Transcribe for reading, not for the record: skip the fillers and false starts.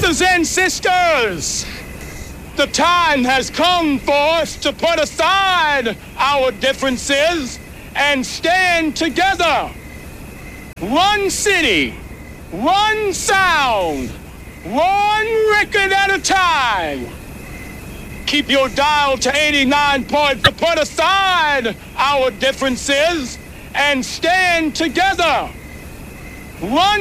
Brothers and sisters, the time has come for us to put aside our differences and stand together. One city, one sound, one record at a time. Keep your dial to 89 points to put aside our differences and stand together. One